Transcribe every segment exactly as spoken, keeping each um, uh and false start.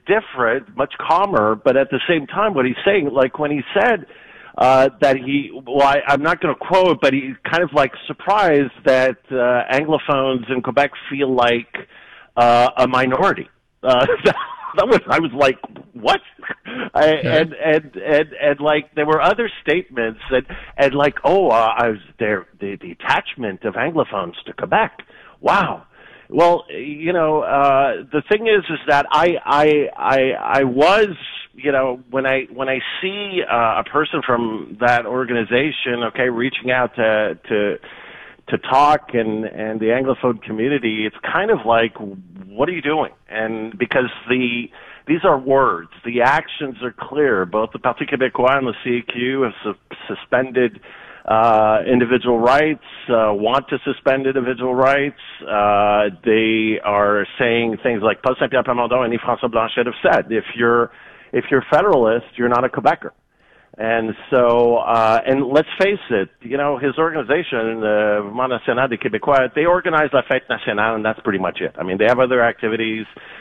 different, much calmer, but at the same time, what he's saying, like when he said uh, that he, well, I, I'm not going to quote, but he's kind of like surprised that uh, Anglophones in Quebec feel like uh, a minority. Uh, that was, I was like, what? I, okay. and, and, and, and like, there were other statements and, and like, oh, uh, I was there, the, the attachment of Anglophones to Quebec. Wow. Well, you know, uh, the thing is, is that I, I, I, I was, you know, when I, when I see uh, a person from that organization, okay, reaching out to, to, to talk and, and the Anglophone community, it's kind of like, what are you doing? And because the, these are words, the actions are clear. Both the Parti Québécois and the C A Q have su- suspended uh, individual rights, uh, want to suspend individual rights. Uh, they are saying things like Paul Saint-Pierre Plamondon and Yves-François Blanchet have said, if you're, if you're Federalist, you're not a Quebecer. And so, uh, and let's face it, you know, his organization, the Mouvement National des Québécois, they organize La Fête Nationale, and that's pretty much it. I mean, they have other activities,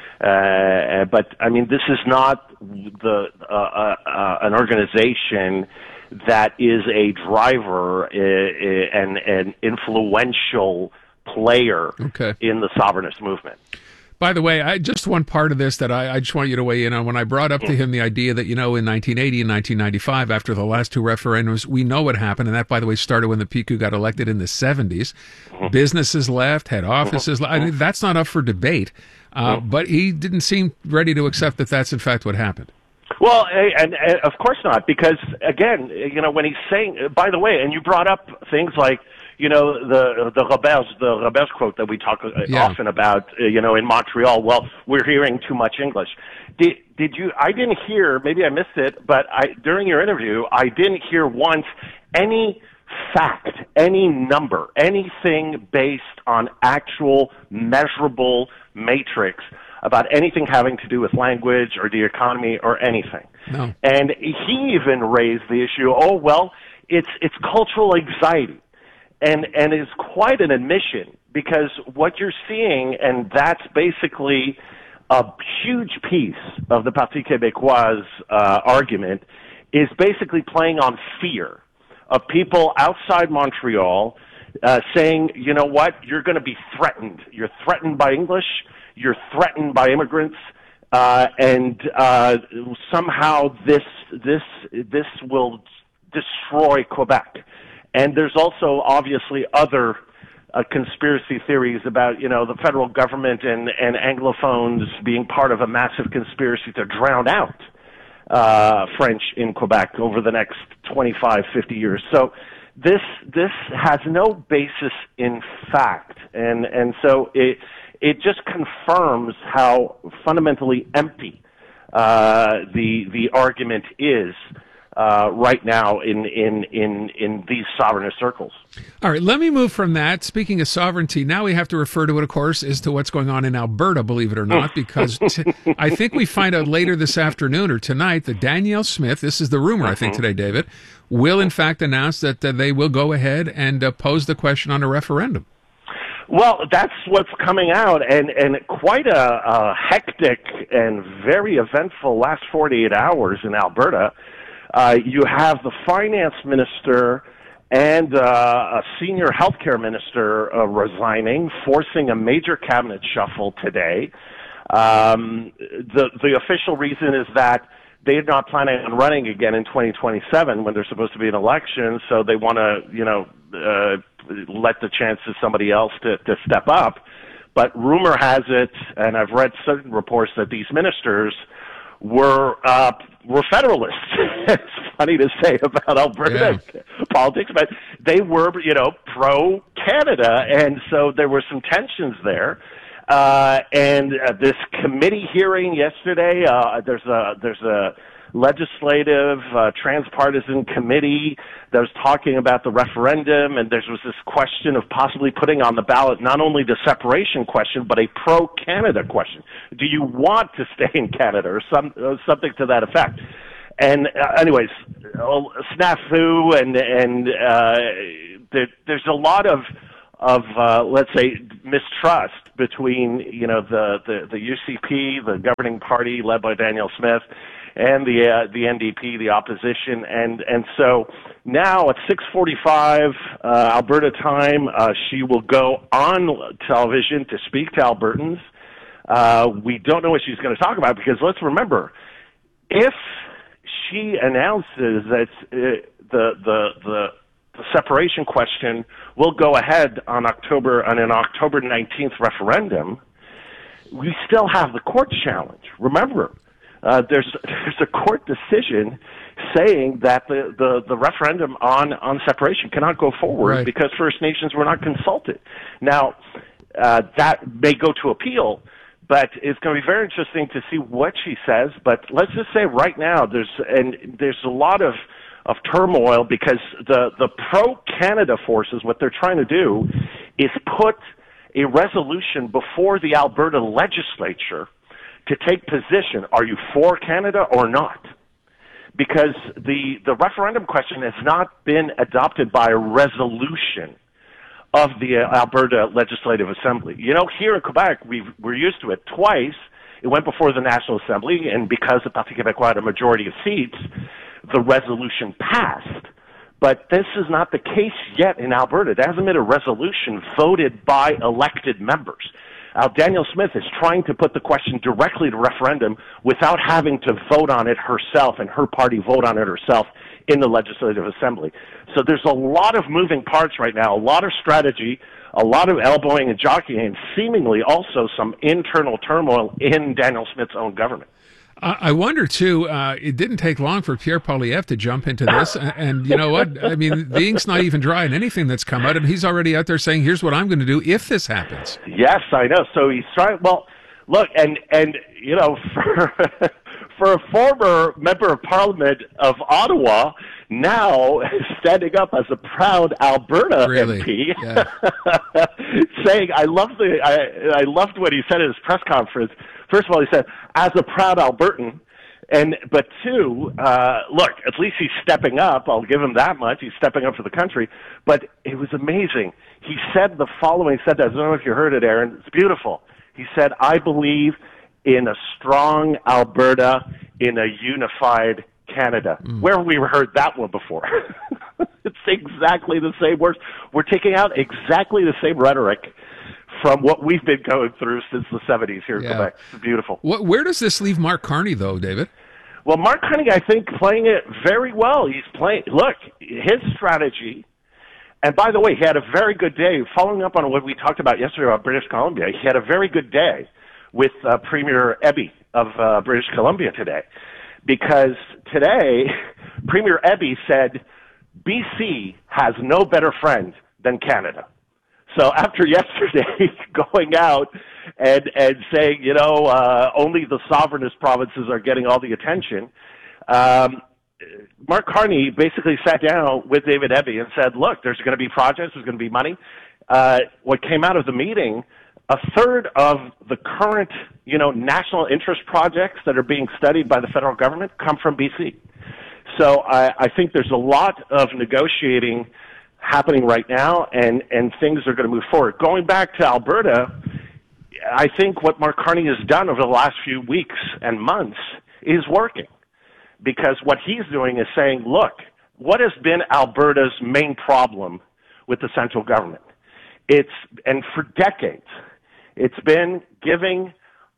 uh, but I mean, this is not the, uh, uh, uh an organization that is a driver uh, and an influential player okay. in the sovereignist movement. By the way, I, just one part of this that I, I just want you to weigh in on. When I brought up to him the idea that, you know, in nineteen eighty and nineteen ninety-five, after the last two referendums, we know what happened. And that, by the way, started when the P Q got elected in the seventies. Businesses left, head offices left. I mean, that's not up for debate. Uh, but he didn't seem ready to accept that that's, in fact, what happened. Well, and, and of course not, because, again, you know, when he's saying, by the way, and you brought up things like, you know, the the Roberts, the Roberts quote that we talk yeah. often about, uh, you know, in Montreal, well, we're hearing too much English. Did, did you, I didn't hear, maybe I missed it, but I, during your interview, I didn't hear once any fact, any number, anything based on actual measurable matrix about anything having to do with language or the economy or anything. No. And he even raised the issue, oh, well, it's it's cultural anxiety. And and it's quite an admission, because what you're seeing, and that's basically a huge piece of the Parti Québécois uh, argument, is basically playing on fear of people outside Montreal uh, saying, you know what, you're going to be threatened. You're threatened by English. You're threatened by immigrants. Uh, and uh, somehow this this this will destroy Quebec. And there's also obviously other uh, conspiracy theories about, you know, the federal government and, and Anglophones being part of a massive conspiracy to drown out uh, French in Quebec over the next twenty-five, fifty years. So this this has no basis in fact, and and so it it just confirms how fundamentally empty uh, the the argument is. Uh, right now in, in, in, in these sovereignist circles. All right, let me move from that. Speaking of sovereignty, now we have to refer to it, of course, as to what's going on in Alberta, believe it or not, because t- I think we find out later this afternoon or tonight that Danielle Smith, this is the rumor, I think, today, David, will in fact announce that uh, they will go ahead and uh, pose the question on a referendum. Well, that's what's coming out, and, and quite a, a hectic and very eventful last forty-eight hours in Alberta. Uh, you have the finance minister and uh, a senior healthcare minister uh, resigning, forcing a major cabinet shuffle today. Um, the the official reason is that they're not planning on running again in twenty twenty-seven when there's supposed to be an election, so they want to, you know, uh, let the chance to somebody else to, to step up. But rumor has it, and I've read certain reports, that these ministers were uh, were Federalists. It's funny to say about Alberta yeah. politics, but they were, you know, pro-Canada, and so there were some tensions there. Uh, and uh, this committee hearing yesterday, uh, there's a there's a legislative uh, transpartisan committee that was talking about the referendum, and there was this question of possibly putting on the ballot not only the separation question, but a pro-Canada question. Do you want to stay in Canada, or some uh, something to that effect? And uh, anyways, uh, snafu, and and uh, there, there's a lot of of uh, let's say mistrust between you know the, the, the U C P, the governing party led by Danielle Smith, and the uh, the N D P, the opposition, and and so now at six forty-five uh, Alberta time, uh, she will go on television to speak to Albertans. Uh, we don't know what she's going to talk about because let's remember, if she announces that uh, the the the the separation question will go ahead on October on an October nineteenth referendum, we still have the court challenge. Remember, uh, there's there's a court decision saying that the, the, the referendum on, on separation cannot go forward right. because First Nations were not consulted. Now, uh, that may go to appeal, but it's going to be very interesting to see what she says. But let's just say right now there's and there's a lot of of turmoil because the, the pro-Canada forces, what they're trying to do is put a resolution before the Alberta legislature to take position. Are you for Canada or not? Because the, the referendum question has not been adopted by a resolution of the Alberta Legislative Assembly. You know, here in Quebec, we've, we're used to it. Twice, it went before the National Assembly, and because the Parti Québécois had a majority of seats, the resolution passed. But this is not the case yet in Alberta. There hasn't been a resolution voted by elected members. Uh, Danielle Smith is trying to put the question directly to referendum without having to vote on it herself and her party vote on it herself in the Legislative Assembly. So there's a lot of moving parts right now, a lot of strategy, a lot of elbowing and jockeying, and seemingly also some internal turmoil in Danielle Smith's own government. I wonder, too, uh, it didn't take long for Pierre Poilievre to jump into this. And, and you know what? I mean, the ink's not even dry in anything that's come out, and he's already out there saying, here's what I'm going to do if this happens. Yes, I know. So he's trying, well, look, and, and you know, for, for a former member of Parliament of Ottawa, now standing up as a proud Alberta really? M P, yeah. saying, I love the, I, I loved what he said at his press conference. First of all, he said, as a proud Albertan, and but two, uh, look, at least he's stepping up. I'll give him that much. He's stepping up for the country. But it was amazing. He said the following, he said, I don't know if you heard it, Aaron. It's beautiful. He said, I believe in a strong Alberta, in a unified Canada. Mm. Where have we heard that one before? It's exactly the same words. We're taking out exactly the same rhetoric from what we've been going through since the seventies here in yeah. Quebec. It's beautiful. What, where does this leave Mark Carney, though, David? Well, Mark Carney, I think, playing it very well. He's playing, look, his strategy, and by the way, he had a very good day, following up on what we talked about yesterday about British Columbia, he had a very good day with uh, Premier Eby of uh, British Columbia today, because today, Premier Eby said, B C has no better friend than Canada. So after yesterday going out and and saying, you know, uh, only the sovereignist provinces are getting all the attention, um, Mark Carney basically sat down with David Eby and said, look, there's going to be projects, there's going to be money. Uh, what came out of the meeting, a third of the current, you know, national interest projects that are being studied by the federal government come from B C. So I, I think there's a lot of negotiating happening right now, and, and things are going to move forward. Going back to Alberta, I think what Mark Carney has done over the last few weeks and months is working, because what he's doing is saying, look, what has been Alberta's main problem with the central government? It's, and for decades, it's been giving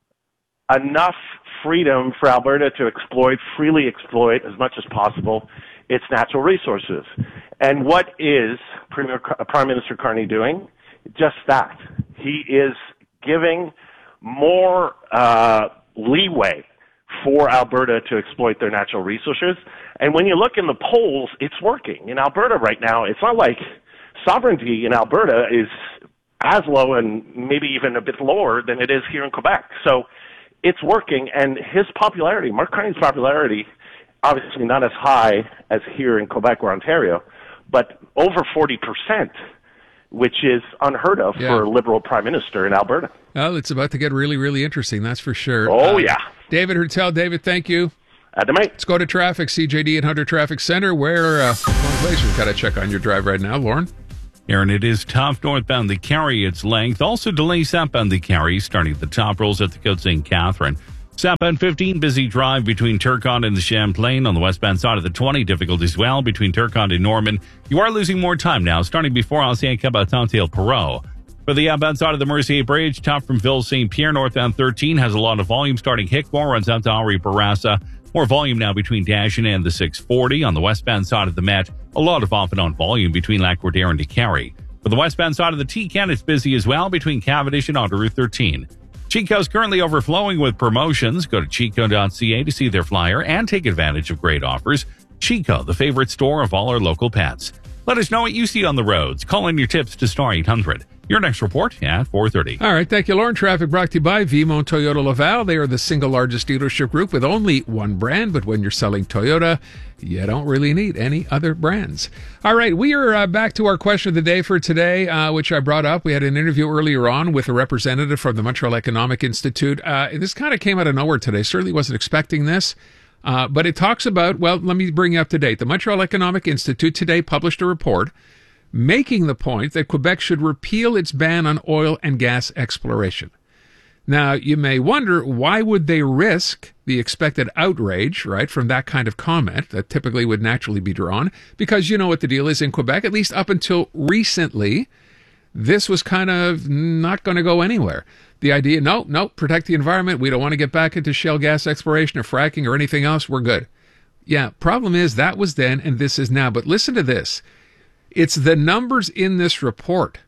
enough freedom for Alberta to exploit, freely exploit as much as possible its natural resources. And what is Premier, Prime Minister Carney doing? Just that. He is giving more uh, leeway for Alberta to exploit their natural resources. And when you look in the polls, it's working. In Alberta right now, it's not like sovereignty in Alberta is as low and maybe even a bit lower than it is here in Quebec. So it's working, and his popularity, Mark Carney's popularity, obviously not as high as here in Quebec or Ontario, but over forty percent, which is unheard of yeah. for a Liberal Prime Minister in Alberta. Well, it's about to get really, really interesting, that's for sure. Oh, uh, yeah. David Hertel, David, thank you. At the mate. Let's go to traffic, C J D and Hunter Traffic Center, where, uh, one place we've got to check on your drive right now. Lauren? Aaron, it is tough northbound the Carry its length. Also delays southbound the Carry, starting at the top rolls at the Côte Saint Catherine. Southbound fifteen, busy drive between Turcotte and the Champlain. On the westbound side of the twenty, difficult as well between Turcotte and Norman. You are losing more time now, starting before Ancien Cabotin-Perot. For the outbound side of the Mercier Bridge, top from Ville Saint Pierre, northbound thirteen has a lot of volume starting Hickmore, runs out to Henri Bourassa. More volume now between Dagenais and the six forty. On the westbound side of the Met, a lot of off and on volume between Lac-Roudère and DeCarry. For the westbound side of the T-Can, it's busy as well between Cavendish and Autoroute thirteen. Chico's currently overflowing with promotions. Go to chico dot c a to see their flyer and take advantage of great offers. Chico, the favorite store of all our local pets. Let us know what you see on the roads. Call in your tips to star eight hundred. Your next report at four thirty. All right, thank you, Lauren. Traffic brought to you by Vimont Toyota Laval. They are the single largest dealership group with only one brand, but when you're selling Toyota, you don't really need any other brands. All right, we are uh, back to our question of the day for today, uh, which I brought up. We had an interview earlier on with a representative from the Montreal Economic Institute. Uh, this kind of came out of nowhere today. Certainly wasn't expecting this. Uh, but it talks about, well, let me bring you up to date. The Montreal Economic Institute today published a report making the point that Quebec should repeal its ban on oil and gas exploration. Now, you may wonder, why would they risk the expected outrage, right, from that kind of comment that typically would naturally be drawn? Because you know what the deal is in Quebec, at least up until recently, this was kind of not going to go anywhere. The idea, no, no, protect the environment. We don't want to get back into shale gas exploration or fracking or anything else. We're good. Yeah, problem is that was then and this is now. But listen to this. It's the numbers in this report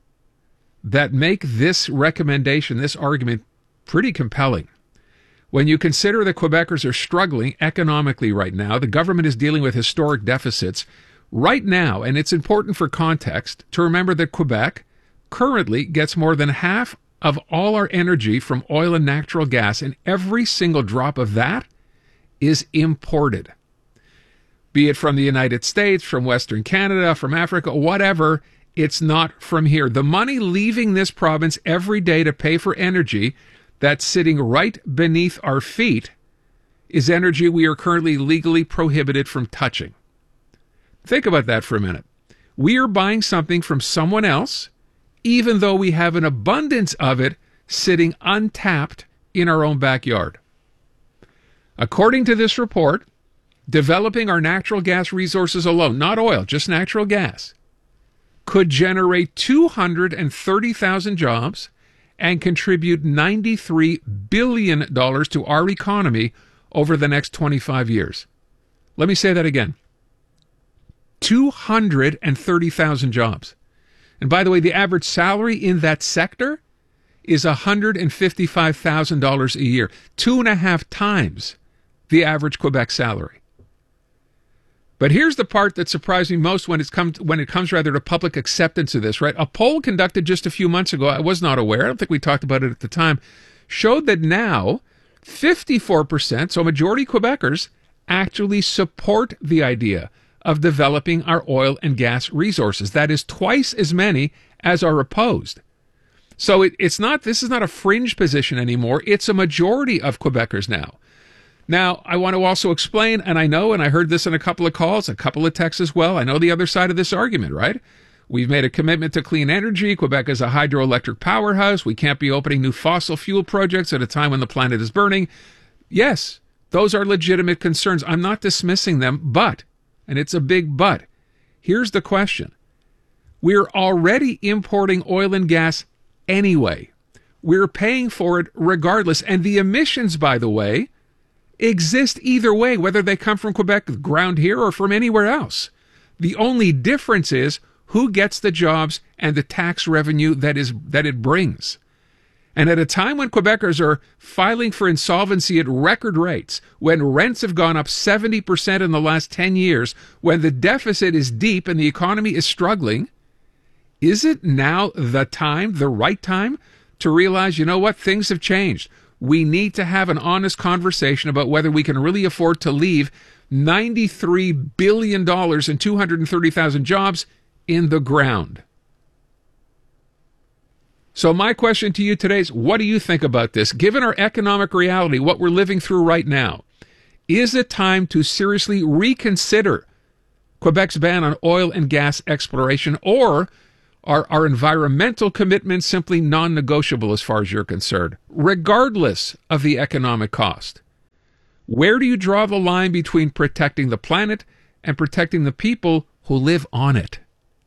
that make this recommendation, this argument, pretty compelling. When you consider that Quebecers are struggling economically right now, the government is dealing with historic deficits right now, and it's important for context to remember that Quebec currently gets more than half of all our energy from oil and natural gas, and every single drop of that is imported. Be it from the United States, from Western Canada, from Africa, whatever, it's not from here. The money leaving this province every day to pay for energy that's sitting right beneath our feet is energy we are currently legally prohibited from touching. Think about that for a minute. We are buying something from someone else, even though we have an abundance of it sitting untapped in our own backyard. According to this report, developing our natural gas resources alone, not oil, just natural gas, could generate two hundred thirty thousand jobs and contribute ninety-three billion dollars to our economy over the next twenty-five years. Let me say that again. two hundred thirty thousand jobs. And by the way, the average salary in that sector is one hundred fifty-five thousand dollars a year, two and a half times the average Quebec salary. But here's the part that surprised me most when it's come to, when it comes rather to public acceptance of this, right? A poll conducted just a few months ago, I was not aware, I don't think we talked about it at the time, showed that now fifty-four percent, so majority Quebecers, actually support the idea of developing our oil and gas resources. That is twice as many as are opposed. So it, it's not, this is not a fringe position anymore. It's a majority of Quebecers now. Now, I want to also explain, and I know, and I heard this in a couple of calls, a couple of texts as well, I know the other side of this argument, right? We've made a commitment to clean energy. Quebec is a hydroelectric powerhouse. We can't be opening new fossil fuel projects at a time when the planet is burning. Yes, those are legitimate concerns. I'm not dismissing them, but, and it's a big but, here's the question. We're already importing oil and gas anyway. We're paying for it regardless. And the emissions, by the way, exist either way, whether they come from Quebec ground here or from anywhere else. The only difference is who gets the jobs and the tax revenue that is that it brings. And at a time when Quebecers are filing for insolvency at record rates, when rents have gone up seventy percent in the last ten years, when the deficit is deep and the economy is struggling, is it now the time, the right time, to realize, you know what, things have changed? We need to have an honest conversation about whether we can really afford to leave ninety-three billion dollars and two hundred thirty thousand jobs in the ground. So my question to you today is, what do you think about this? Given our economic reality, what we're living through right now, is it time to seriously reconsider Quebec's ban on oil and gas exploration, or Are our environmental commitments simply non-negotiable as far as you're concerned, regardless of the economic cost? Where do you draw the line between protecting the planet and protecting the people who live on it?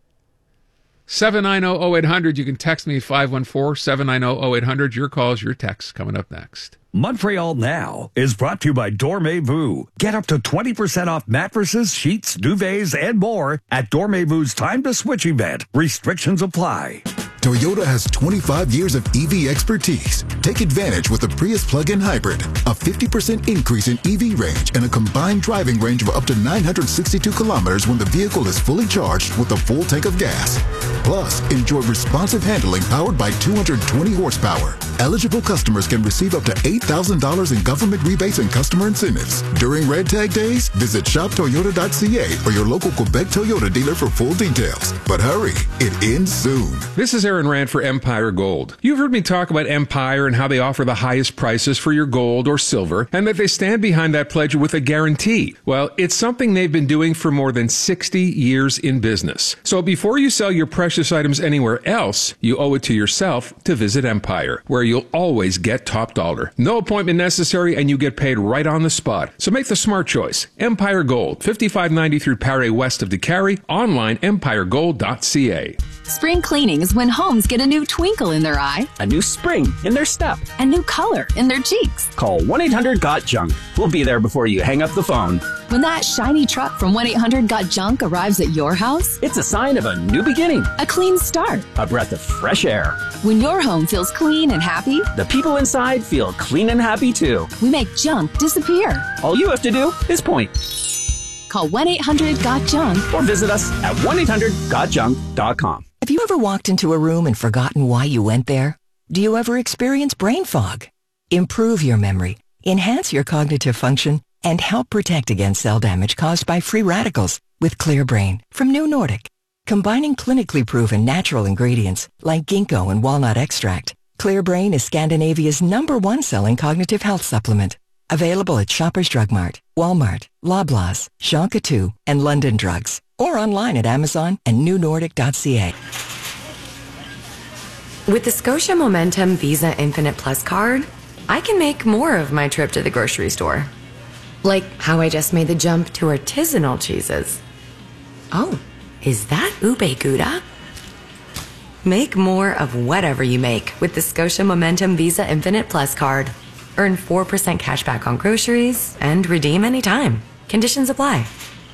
seven nine zero, zero eight hundred. You can text me five one four, seven nine zero, zero eight hundred. Your calls, your texts coming up next. Montreal Now is brought to you by Dormez-vous. Get up to twenty percent off mattresses, sheets, duvets, and more at Dormez-vou's Time to Switch event. Restrictions apply. Toyota has twenty-five years of E V expertise. Take advantage with the Prius plug-in hybrid. A fifty percent increase in E V range and a combined driving range of up to nine hundred sixty-two kilometers when the vehicle is fully charged with a full tank of gas. Plus, enjoy responsive handling powered by two hundred twenty horsepower. Eligible customers can receive up to eight thousand dollars in government rebates and customer incentives. During Red Tag Days, visit shop toyota dot c a or your local Quebec Toyota dealer for full details. But hurry, it ends soon. This is Aaron Rand for Empire Gold. You've heard me talk about Empire and how they offer the highest prices for your gold or silver, and that they stand behind that pledge with a guarantee. Well, it's something they've been doing for more than sixty years in business. So before you sell your precious items anywhere else, you owe it to yourself to visit Empire, where you'll always get top dollar. No appointment necessary, and you get paid right on the spot. So make the smart choice. Empire Gold, fifty-five ninety through Paré west of DeCarry. Online, empire gold dot c a. Spring cleaning is when homes get a new twinkle in their eye, a new spring in their step, a new color in their cheeks. Call one eight hundred got junk. We'll be there before you hang up the phone. When that shiny truck from one eight hundred got junk arrives at your house, it's a sign of a new beginning, a clean start, a breath of fresh air. When your home feels clean and happy, the people inside feel clean and happy too. We make junk disappear. All you have to do is point. Call one eight hundred got junk or visit us at one eight hundred got junk dot com. Have you ever walked into a room and forgotten why you went there? Do you ever experience brain fog? Improve your memory, enhance your cognitive function, and help protect against cell damage caused by free radicals with Clear Brain from New Nordic. Combining clinically proven natural ingredients like ginkgo and walnut extract, Clear Brain is Scandinavia's number one selling cognitive health supplement. Available at Shoppers Drug Mart, Walmart, Loblaws, Shonka two, and London Drugs. Or online at Amazon and new nordic dot c a. With the Scotia Momentum Visa Infinite Plus card, I can make more of my trip to the grocery store. Like how I just made the jump to artisanal cheeses. Oh, is that ube gouda? Make more of whatever you make with the Scotia Momentum Visa Infinite Plus card. Earn four percent cash back on groceries and redeem anytime. Conditions apply.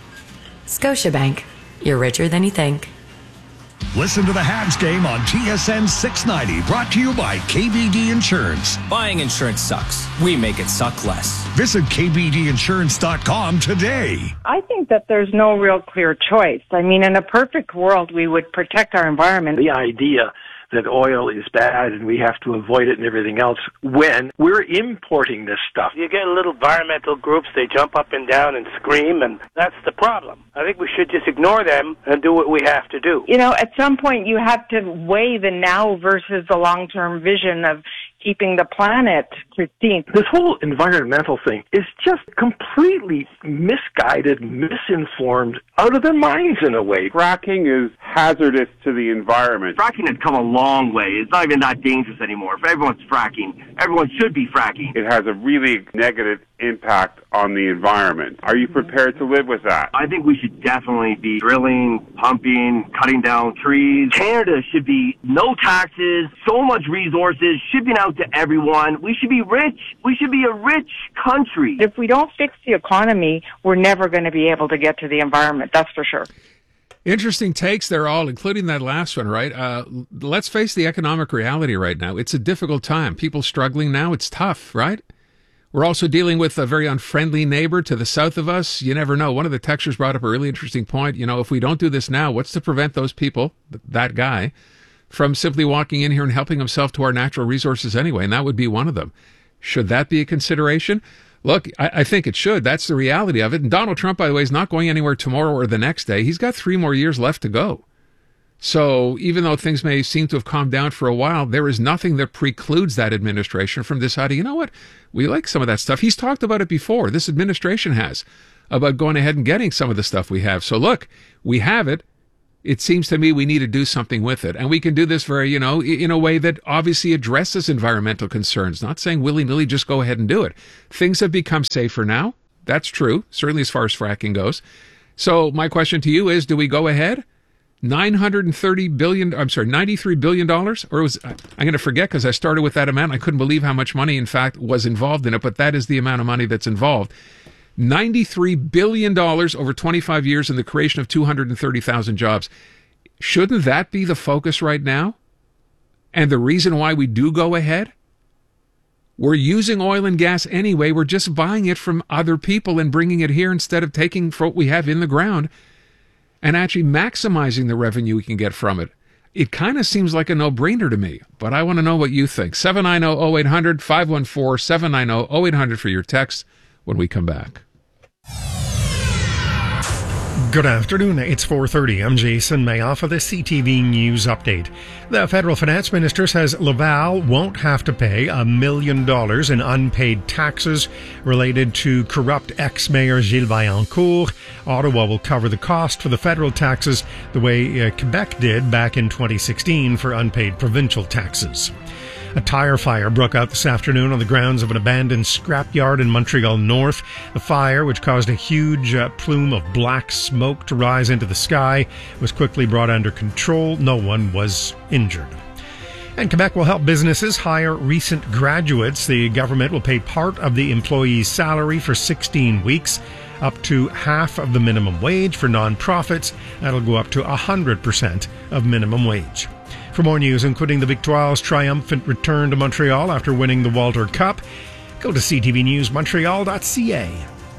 Scotiabank. You're richer than you think. Listen to the Habs game on T S N six ninety, brought to you by K B D Insurance. Buying insurance sucks. We make it suck less. Visit k b d insurance dot com today. I think that there's no real clear choice. I mean, in a perfect world, we would protect our environment. The idea that oil is bad and we have to avoid it and everything else, when we're importing this stuff. You get little environmental groups, they jump up and down and scream, and that's the problem. I think we should just ignore them and do what we have to do. You know, at some point you have to weigh the now versus the long-term vision of keeping the planet pristine. This whole environmental thing is just completely misguided, misinformed, out of their minds in a way. Fracking is hazardous to the environment. Fracking has come a long way. It's not even that dangerous anymore. If everyone's fracking, everyone should be fracking. It has a really negative impact on the environment. Are you prepared to live with that? I think we should definitely be drilling, pumping, cutting down trees. Canada should be no taxes, so much resources, shipping out to everyone. We should be rich. We should be a rich country. If we don't fix the economy, we're never going to be able to get to the environment, that's for sure. Interesting takes there all, including that last one, right? Uh, let's face the economic reality right now. It's a difficult time. People struggling now. It's tough, right? We're also dealing with a very unfriendly neighbor to the south of us. You never know. One of the texters brought up a really interesting point. You know, if we don't do this now, what's to prevent those people, that guy, from simply walking in here and helping himself to our natural resources anyway? And that would be one of them. Should that be a consideration? Look, I, I think it should. That's the reality of it. And Donald Trump, by the way, is not going anywhere tomorrow or the next day. He's got three more years left to go. So even though things may seem to have calmed down for a while, there is nothing that precludes that administration from deciding, you know what, we like some of that stuff. He's talked about it before. This administration has, about going ahead and getting some of the stuff we have. So look, we have it. It seems to me we need to do something with it. And we can do this very, you know, in a way that obviously addresses environmental concerns. Not saying willy-nilly just go ahead and do it. Things have become safer now. That's true, certainly as far as fracking goes. So my question to you is, do we go ahead? nine hundred thirty billion dollars, I'm sorry, ninety-three billion dollars? Or was, I'm going to forget because I started with that amount. I couldn't believe how much money, in fact, was involved in it, but that is the amount of money that's involved. ninety-three billion dollars over twenty-five years and the creation of two hundred thirty thousand jobs. Shouldn't that be the focus right now? And the reason why we do go ahead? We're using oil and gas anyway. We're just buying it from other people and bringing it here instead of taking what we have in the ground and actually maximizing the revenue we can get from it. It kind of seems like a no-brainer to me, but I want to know what you think. seven nine zero, zero eight hundred, five one four, seven nine zero, zero eight hundred for your text when we come back. Good afternoon. It's four thirty. I'm Jason Mayoff for the C T V News Update. The federal finance minister says Laval won't have to pay a million dollars in unpaid taxes related to corrupt ex-mayor Gilles Vaillancourt. Ottawa will cover the cost for the federal taxes the way uh, Quebec did back in twenty sixteen for unpaid provincial taxes. A tire fire broke out this afternoon on the grounds of an abandoned scrapyard in Montreal North. The fire, which caused a huge uh, plume of black smoke to rise into the sky, was quickly brought under control. No one was injured. And Quebec will help businesses hire recent graduates. The government will pay part of the employee's salary for sixteen weeks, up to half of the minimum wage for nonprofits. That'll go up to one hundred percent of minimum wage. For more news, including the Victoires' triumphant return to Montreal after winning the Walter Cup, go to c t v news montreal dot c a.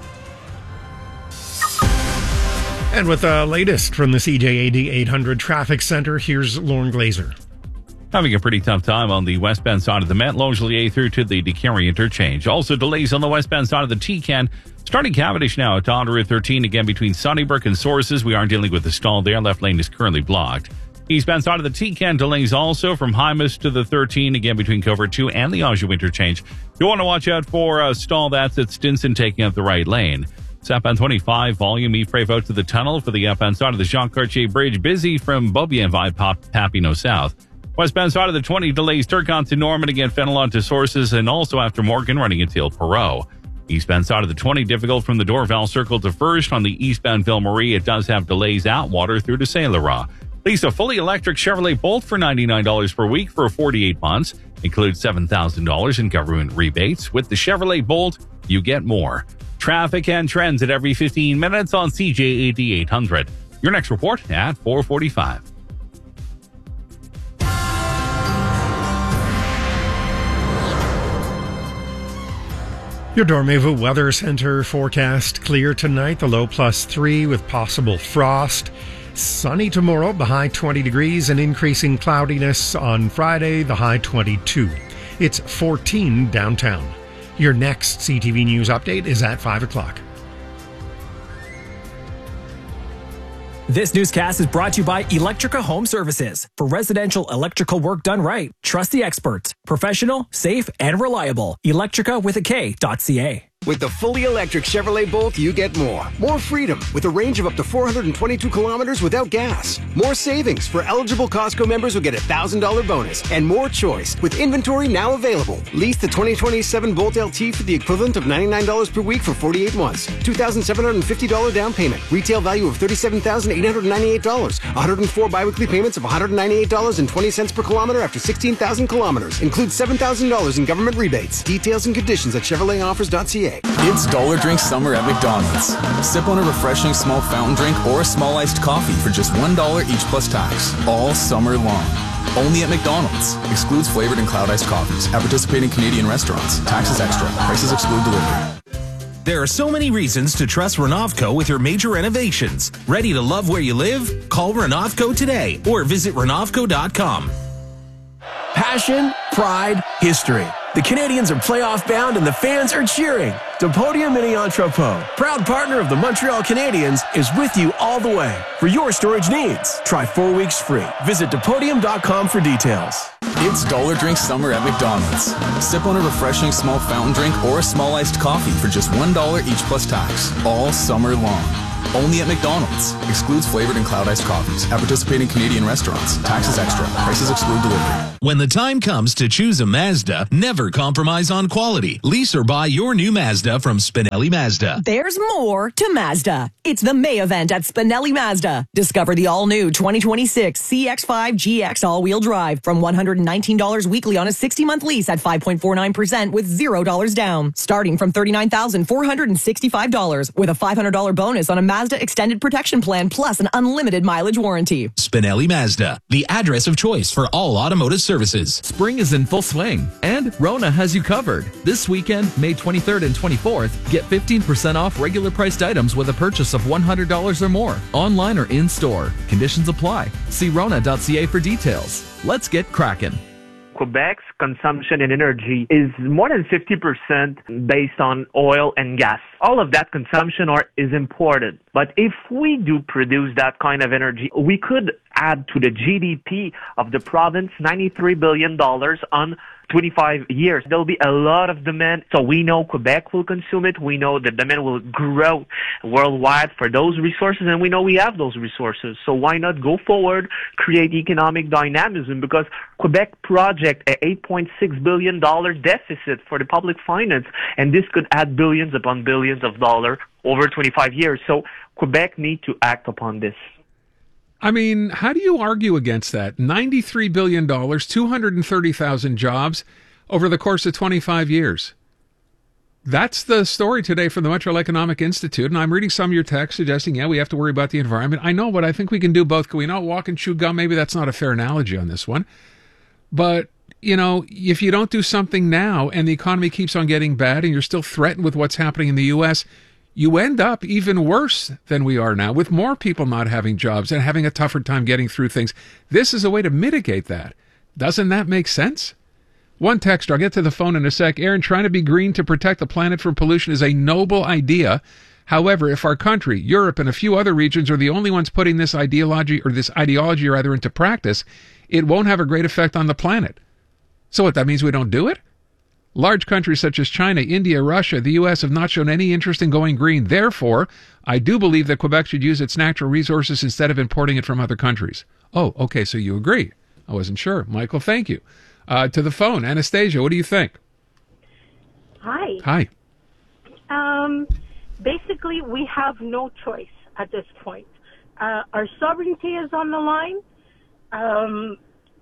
And with the latest from the C J A D eight hundred Traffic Center, here's Lauren Glazer. Having a pretty tough time on the westbound side of the Met Longueuil through to the DeCarry interchange. Also delays on the westbound side of the T-Can. Starting Cavendish now at Route thirteen, again between Sunnybrook and Sources. We are dealing with the stall there. Left lane is currently blocked. Eastbound side of the T-Can delays also from Hymas to the thirteen, again between Covert two and the Anjou interchange. You want to watch out for a stall that's at Stinson taking up the right lane. Southbound twenty-five, volume E-Frave out to the tunnel for the outbound side of the Jean Cartier Bridge. Busy from Beaubien Papineau South. Westbound side of the twenty delays Turcotte to Norman, again Fenelon to Sources, and also after Morgan running into Il Perot. Eastbound side of the twenty difficult from the Dorval Circle to First. On the eastbound Ville Marie, it does have delays Atwater through to Saint Laurent. Lease a fully electric Chevrolet Bolt for ninety-nine dollars per week for forty-eight months. Includes seven thousand dollars in government rebates. With the Chevrolet Bolt, you get more. Traffic and trends at every fifteen minutes on C J A D eight hundred. Your next report at four forty-five. Your Dormez-vous Weather Center forecast: clear tonight, the low plus three with possible frost. Sunny tomorrow, the high twenty degrees, and increasing cloudiness on Friday, the high twenty-two. It's fourteen downtown. Your next C T V News update is at five o'clock. This newscast is brought to you by Electrica Home Services. For residential electrical work done right, trust the experts. Professional, safe, and reliable. Electrica with a K dot C A. With the fully electric Chevrolet Bolt, you get more. More freedom with a range of up to four hundred twenty-two kilometers without gas. More savings for eligible Costco members who get a one thousand dollars bonus. And more choice with inventory now available. Lease the twenty twenty-seven Bolt L T for the equivalent of ninety-nine dollars per week for forty-eight months. two thousand seven hundred fifty dollars down payment. Retail value of thirty-seven thousand eight hundred ninety-eight dollars. one hundred four biweekly payments of one hundred ninety-eight dollars and twenty cents per kilometer after sixteen thousand kilometers. Includes seven thousand dollars in government rebates. Details and conditions at Chevrolet Offers dot C A. It's Dollar Drink Summer at McDonald's. Sip on a refreshing small fountain drink or a small iced coffee for just one dollar each plus tax. All summer long. Only at McDonald's. Excludes flavored and cloud iced coffees. At participating Canadian restaurants. Taxes extra. Prices exclude delivery. There are so many reasons to trust Renovco with your major renovations. Ready to love where you live? Call Renovco today or visit Renovco dot com. Passion, pride, history. The Canadians are playoff bound and the fans are cheering. Depodium Mini Entrepôt, proud partner of the Montreal Canadiens, is with you all the way. For your storage needs, try four weeks free. Visit Depodium dot com for details. It's Dollar Drink Summer at McDonald's. Sip on a refreshing small fountain drink or a small iced coffee for just one dollar each plus tax. All summer long. Only at McDonald's. Excludes flavored and cloud iced coffees at participating Canadian restaurants. Taxes extra. Prices exclude delivery. When the time comes to choose a Mazda, never compromise on quality. Lease or buy your new Mazda from Spinelli Mazda. There's more to Mazda. It's the May event at Spinelli Mazda. Discover the all-new twenty twenty-six C X five G X all-wheel drive from one hundred nineteen dollars weekly on a sixty-month lease at five point four nine percent with zero dollars down. Starting from thirty-nine thousand four hundred sixty-five dollars with a five hundred dollars bonus on a Mazda Extended Protection Plan plus an unlimited mileage warranty. Spinelli Mazda, the address of choice for all automotive services. Spring is in full swing, and Rona has you covered. This weekend, May twenty-third and twenty-fourth, get fifteen percent off regular priced items with a purchase of one hundred dollars or more, online or in-store. Conditions apply. See rona dot c a for details. Let's get cracking. Quebec's consumption in energy is more than fifty percent based on oil and gas. All of that consumption are, is imported. But if we do produce that kind of energy, we could add to the G D P of the province ninety-three billion dollars on twenty-five years. There'll be a lot of demand. So we know Quebec will consume it. We know the demand will grow worldwide for those resources, and we know we have those resources. So why not go forward, create economic dynamism? Because Quebec project an eight point six billion dollars deficit for the public finance, and this could add billions upon billions of dollars over twenty-five years. So Quebec need to act upon this. I mean, how do you argue against that? ninety-three billion dollars, two hundred thirty thousand jobs over the course of twenty-five years. That's the story today from the Montreal Economic Institute, and I'm reading some of your text suggesting, yeah, we have to worry about the environment. I know, but I think we can do both. Can we not walk and chew gum? Maybe that's not a fair analogy on this one. But, you know, if you don't do something now and the economy keeps on getting bad and you're still threatened with what's happening in the U S, you end up even worse than we are now, with more people not having jobs and having a tougher time getting through things. This is a way to mitigate that. Doesn't that make sense? One texter, I'll get to the phone in a sec. Aaron, trying to be green to protect the planet from pollution is a noble idea. However, if our country, Europe, and a few other regions are the only ones putting this ideology, or this ideology rather, into practice, it won't have a great effect on the planet. So what, that means we don't do it? Large countries such as China, India, Russia, the U S have not shown any interest in going green. Therefore, I do believe that Quebec should use its natural resources instead of importing it from other countries. Oh, okay, so you agree. I wasn't sure. Michael, thank you. Uh, to the phone, Anastasia, what do you think? Hi. Hi. Um, basically, we have no choice at this point. Uh, our sovereignty is on the line. Um,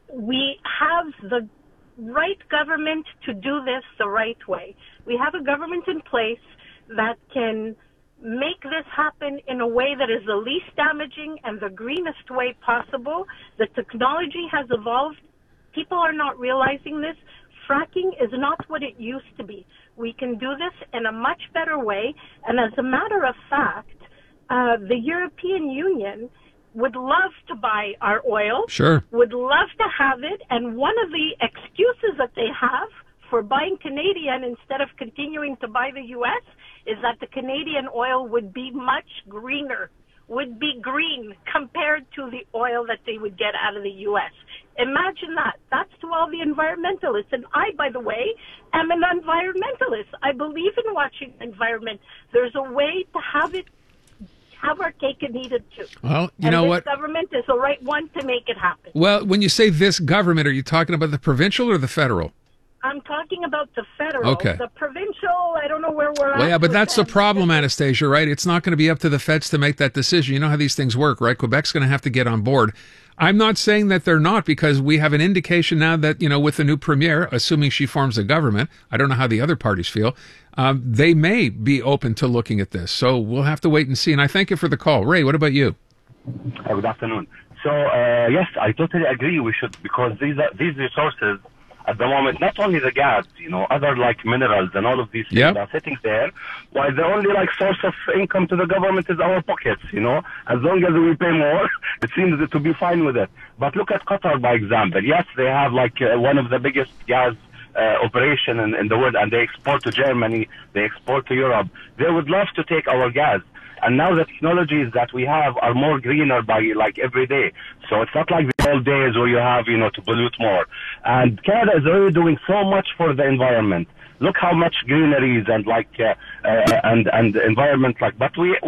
we have the right government to do this the right way. We have a government in place that can make this happen in a way that is the least damaging and the greenest way possible. The technology has evolved. People are not realizing this. Fracking is not what it used to be. We can do this in a much better way. And as a matter of fact, uh, the European Union would love to buy our oil. Sure. Would love to have it. And one of the excuses that they have for buying Canadian instead of continuing to buy the U S is that the Canadian oil would be much greener, would be green compared to the oil that they would get out of the U S. Imagine that. That's to all the environmentalists. And I, by the way, am an environmentalist. I believe in watching the environment. There's a way to have it have our cake and eat it too. Well, you and know this what? government is the right one to make it happen. Well, when you say this government, are you talking about the provincial or the federal? I'm talking about the federal. Okay. The provincial, I don't know where we're at. Well, yeah, but with that's the them. problem, Anastasia, right? It's not going to be up to the feds to make that decision. You know how these things work, right? Quebec's going to have to get on board. I'm not saying that they're not, because we have an indication now that, you know, with the new premier, assuming she forms a government, I don't know how the other parties feel, um, they may be open to looking at this. So we'll have to wait and see. And I thank you for the call. Ray, what about you? Uh, good afternoon. So, uh, yes, I totally agree we should, because these are, these resources at the moment, not only the gas, you know, other like minerals and all of these things Yep. are sitting there, while the only like source of income to the government is our pockets, you know. As long as we pay more, it seems to be fine with it. But look at Qatar, by example. Yes, they have like uh, one of the biggest gas uh, operation in, in the world, and they export to Germany, they export to Europe. They would love to take our gas. And now the technologies that we have are more greener by like every day. So it's not like the old days where you have, you know, to pollute more. And Canada is already doing so much for the environment. Look how much greeneries and like, uh, uh, and, and environment like, but we, we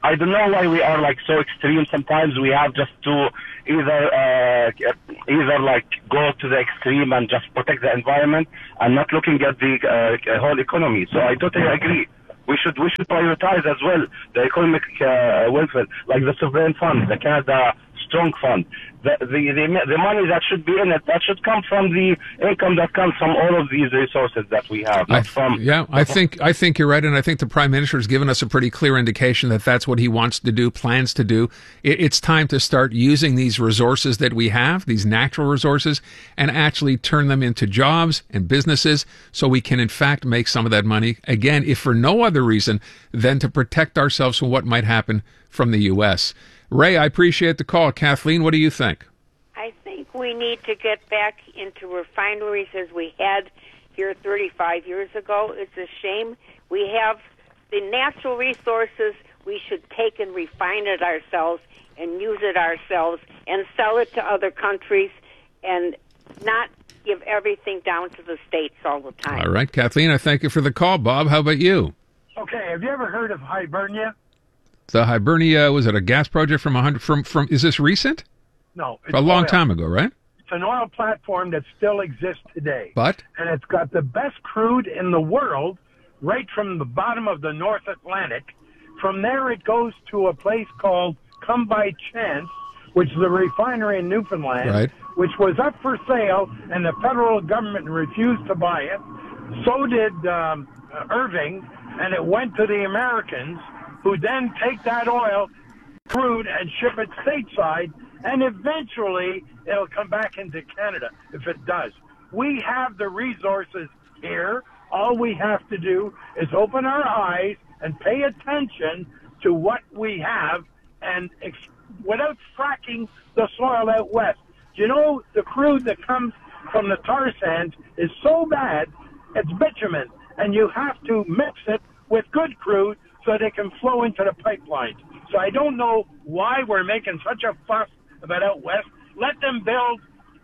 I don't know why we are like so extreme. Sometimes we have just to either uh, either like go to the extreme and just protect the environment and not looking at the uh, whole economy. So I totally agree. We should we should prioritize as well the economic uh, welfare, like the sovereign fund, the Canada Strong Fund. The, the the the money that should be in it, that should come from the income that comes from all of these resources that we have. I, Not from yeah, I think I think you're right, and I think the Prime Minister has given us a pretty clear indication that that's what he wants to do, plans to do. It, it's time to start using these resources that we have, these natural resources, and actually turn them into jobs and businesses, so we can in fact make some of that money again, if for no other reason than to protect ourselves from what might happen from the U S. Ray, I appreciate the call. Kathleen, what do you think? I think we need to get back into refineries as we had here thirty-five years ago. It's a shame. We have the natural resources. We should take and refine it ourselves and use it ourselves and sell it to other countries and not give everything down to the states all the time. All right, Kathleen, I thank you for the call. Bob, how about you? Okay, have you ever heard of Hibernia? The Hibernia, was it a gas project from one hundred, from, from, is this recent? No. It's A long oil. time ago, right? It's an oil platform that still exists today. But? And it's got the best crude in the world right from the bottom of the North Atlantic. From there it goes to a place called Come By Chance, which is a refinery in Newfoundland, Right. which was up for sale, and the federal government refused to buy it. So did um, Irving, and it went to the Americans, who then take that oil, crude, and ship it stateside, and eventually it'll come back into Canada if it does. We have the resources here. All we have to do is open our eyes and pay attention to what we have, and ex- without fracking the soil out west. You know, the crude that comes from the tar sands is so bad, it's bitumen, and you have to mix it with good crude so they can flow into the pipelines. So I don't know why we're making such a fuss about out west. Let them build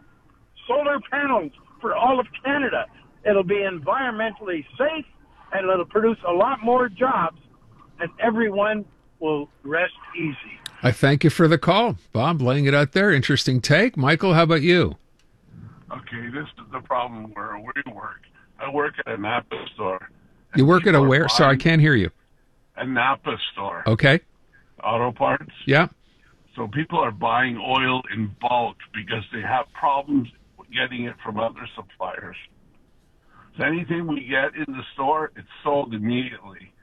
solar panels for all of Canada. It'll be environmentally safe, and it'll produce a lot more jobs, and everyone will rest easy. I thank you for the call. Bob, laying it out there. Interesting take. Michael, how about you? Okay, this is the problem where we work. I work at a Napa store. You work at a where? buying- Sorry, I can't hear you. A Napa store. Okay. Auto parts. Yeah. So people are buying oil in bulk because they have problems getting it from other suppliers. So anything we get in the store, it's sold immediately.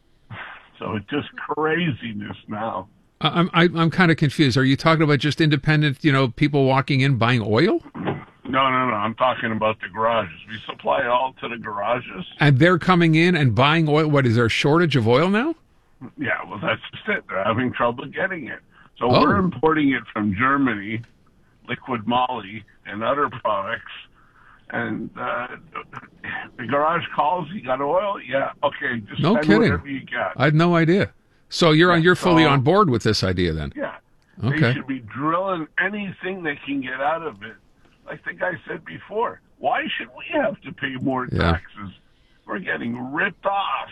So it's just craziness now. I- I'm I, I'm kind of confused. Are you talking about just independent, you know, people walking in buying oil? No, no, no. I'm talking about the garages. We supply all to the garages. And they're coming in and buying oil. What, is there a shortage of oil now? Yeah, well, that's just it. They're having trouble getting it. So Oh. we're importing it from Germany, liquid moly, and other products. And uh, the garage calls, you got oil? Yeah, okay, just No send kidding. whatever you got. I had no idea. So you're on, you're fully so- on board with this idea then? Yeah. Okay. They should be drilling anything they can get out of it. Like the guy said before, why should we have to pay more Yeah. taxes? We're getting ripped off.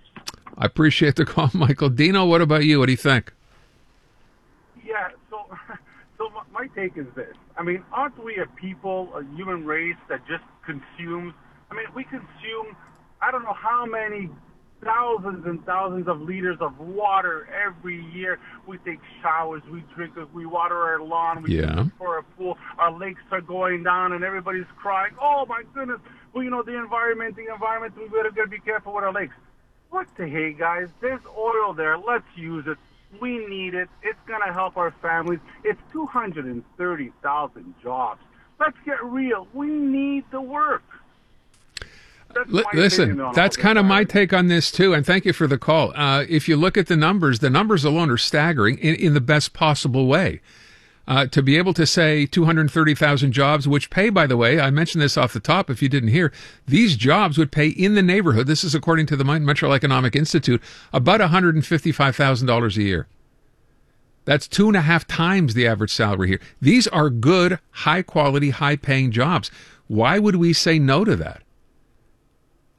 I appreciate the call, Michael. Dino, what about you? What do you think? Yeah, so so my- my take is this. I mean, aren't we a people, a human race that just consumes? I mean, we consume, I don't know how many thousands and thousands of liters of water every year. We take showers, we drink it, we water our lawn, we Yeah. use it for a pool. Our lakes are going down, and everybody's crying, oh, my goodness. Well, you know, the environment, the environment, we better gotta be careful with our lakes. What the hey, guys? There's oil there. Let's use it. We need it. It's going to help our families. It's two hundred thirty thousand jobs. Let's get real. We need the work. That's Li- my Listen, opinion on that's all kind of this. my take on this too, and thank you for the call. Uh, if you look at the numbers, the numbers alone are staggering in, in the best possible way. Uh, to be able to say two hundred thirty thousand jobs, which pay, by the way, I mentioned this off the top if you didn't hear, these jobs would pay in the neighborhood, this is according to the Montreal Economic Institute, about one hundred fifty-five thousand dollars a year. That's two and a half times the average salary here. These are good, high quality, high paying jobs. Why would we say no to that?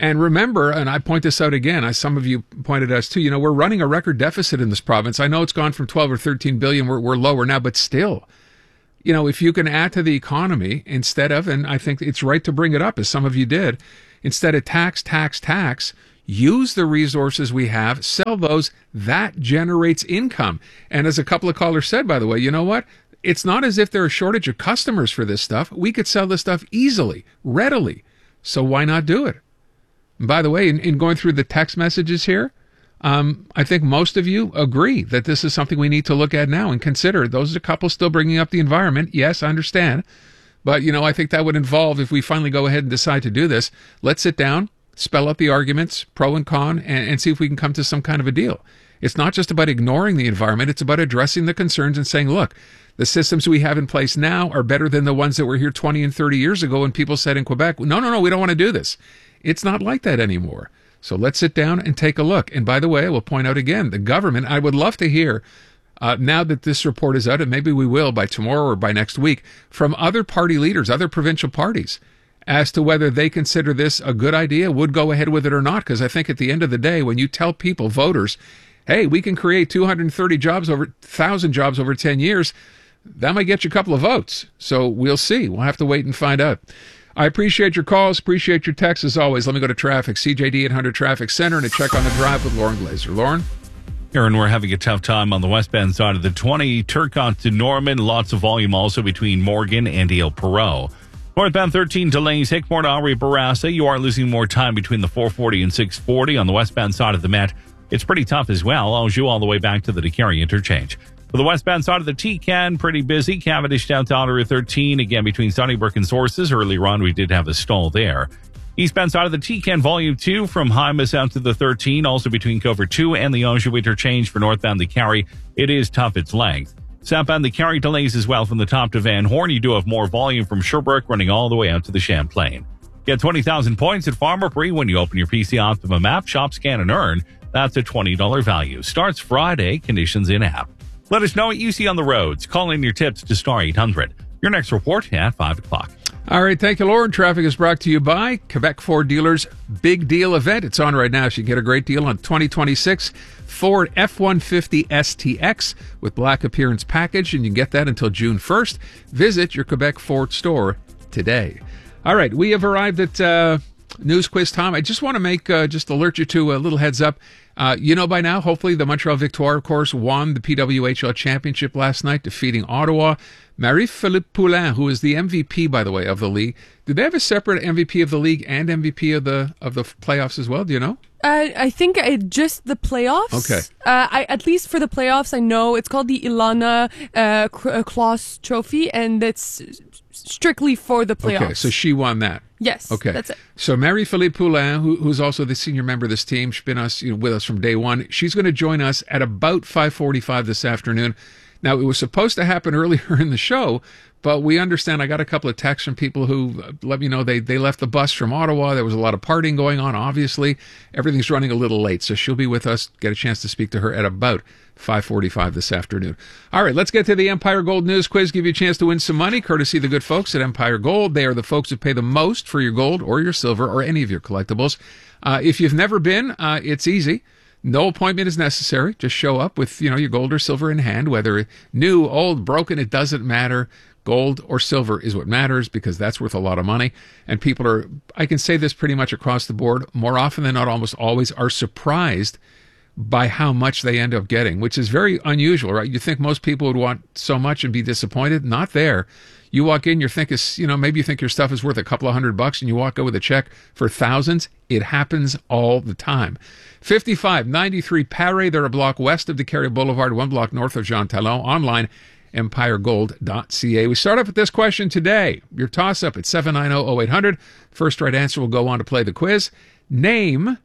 And remember, and I point this out again, as some of you pointed us too, you know, we're running a record deficit in this province. I know it's gone from twelve or thirteen billion. We're, we're lower now, but still, you know, if you can add to the economy instead of, and I think it's right to bring it up, as some of you did, instead of tax, tax, tax, use the resources we have, sell those, that generates income. And as a couple of callers said, by the way, you know what? It's not as if there's a shortage of customers for this stuff. We could sell this stuff easily, readily. So why not do it? And by the way, in, in going through the text messages here, um, I think most of you agree that this is something we need to look at now and consider. Those are couples still bringing up the environment. Yes, I understand. But, you know, I think that would involve, if we finally go ahead and decide to do this, let's sit down, spell out the arguments, pro and con, and, and see if we can come to some kind of a deal. It's not just about ignoring the environment. It's about addressing the concerns and saying, look, the systems we have in place now are better than the ones that were here twenty and thirty years ago when people said in Quebec, no, no, no, we don't want to do this. It's not like that anymore. So let's sit down and take a look. And by the way, I will point out again, the government, I would love to hear, uh, now that this report is out, and maybe we will by tomorrow or by next week, from other party leaders, other provincial parties, as to whether they consider this a good idea, would go ahead with it or not. Because I think at the end of the day, when you tell people, voters, hey, we can create two hundred thirty jobs over, one thousand jobs over ten years, that might get you a couple of votes. So we'll see. We'll have to wait and find out. I appreciate your calls, appreciate your texts as always. Let me go to traffic, C J D eight hundred Traffic Center, and a check on the drive with Lauren Glazer. Lauren? Aaron, we're having a tough time on the westbound side of the twenty, Turcotte to Norman. Lots of volume also between Morgan and Ile Perrot. Northbound thirteen delays, Hickmore to Henri Bourassa. You are losing more time between the four forty and six forty. On the westbound side of the Met, it's pretty tough as well. Anjou all the way back to the DeCarry interchange. For the westbound side of the T C A N, pretty busy. Cavendish down to Route thirteen. Again, between Sunnybrook and Sources. Earlier on, we did have a stall there. Eastbound side of the T C A N, Volume two, from Hymas out to the thirteen. Also between Covert two and the Anjou interchange for northbound DeCarry. It is tough its length. Southbound DeCarry delays as well from the top to Van Horn. You do have more volume from Sherbrooke running all the way out to the Champlain. Get twenty thousand points at Farmer Free when you open your P C Optimum app. Shop, scan, and earn. That's a twenty dollars value. Starts Friday. Conditions in app. Let us know what you see on the roads. Call in your tips to Star eight hundred. Your next report at five o'clock. All right, thank you, Lauren. Traffic is brought to you by Quebec Ford Dealers Big Deal Event. It's on right now, so you get a great deal on twenty twenty-six Ford F one fifty S T X with black appearance package, and you can get that until June first. Visit your Quebec Ford store today. All right, we have arrived at uh, News Quiz Tom. I just want to make, uh, just alert you to a little heads up. Uh, you know by now, hopefully, the Montreal Victoire, of course, won the P W H L Championship last night, defeating Ottawa. Marie-Philippe Poulin, who is the M V P, by the way, of the league. Did they have a separate M V P of the league and M V P of the of the playoffs as well? Do you know? Uh, I think uh, just the playoffs. Okay. Uh, I, at least for the playoffs, I know it's called the Ilana uh, Kloss Trophy, and it's strictly for the playoffs. Okay, so she won that. Yes. Okay. That's it. So Marie-Philippe Poulin, who, who's also the senior member of this team, she's been us, you know, with us from day one. She's going to join us at about five forty-five this afternoon. Now, it was supposed to happen earlier in the show, but we understand. I got a couple of texts from people who let me know they, they left the bus from Ottawa. There was a lot of partying going on, obviously. Everything's running a little late, so she'll be with us, get a chance to speak to her at about five forty-five this afternoon. All right, let's get to the Empire Gold News Quiz. Give you a chance to win some money, courtesy of the good folks at Empire Gold. They are the folks who pay the most for your gold or your silver or any of your collectibles. Uh, if you've never been, uh, it's easy. No appointment is necessary. Just show up with, you know, your gold or silver in hand, whether new, old, broken, it doesn't matter. Gold or silver is what matters because that's worth a lot of money. And people are, I can say this pretty much across the board, more often than not, almost always are surprised by how much they end up getting, which is very unusual, right? You think most people would want so much and be disappointed. Not there. You walk in, you think it's, you know, maybe you think your stuff is worth a couple of hundred bucks and you walk out with a check for thousands. It happens all the time. fifty-five ninety-three Paré, they're a block west of DeCarry Boulevard, one block north of Jean Talon. Online, empire gold dot c a. We start off with this question today. Your toss-up at seven nine zero, zero eight hundred. First right answer will go on to play the quiz. Name,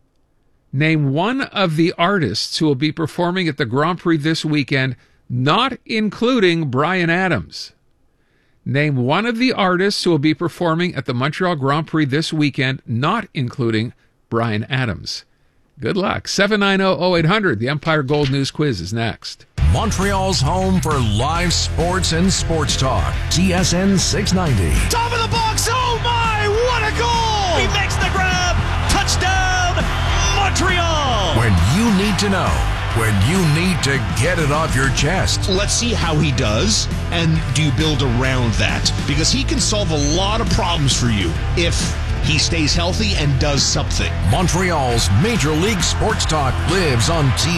name one of the artists who will be performing at the Grand Prix this weekend, not including Bryan Adams. Name one of the artists who will be performing at the Montreal Grand Prix this weekend, not including Bryan Adams. Good luck. seven nine zero, zero eight hundred. The Empire Gold News Quiz is next. Montreal's home for live sports and sports talk. T S N six ninety. Top of the box. Oh, my. What a goal. He makes the grab. Touchdown. Montreal. When you need to know, when you need to get it off your chest. Let's see how he does, and do you build around that? Because he can solve a lot of problems for you if he stays healthy and does something. Montreal's Major League Sports Talk lives on T